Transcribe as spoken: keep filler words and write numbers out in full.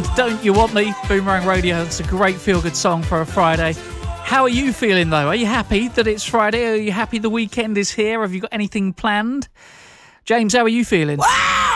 Don't You Want Me? Boomerang Radio. It's a great feel-good song for a Friday. How are you feeling, though? Are you happy that it's Friday? Are you happy the weekend is here? Have you got anything planned? James, how are you feeling? Wow!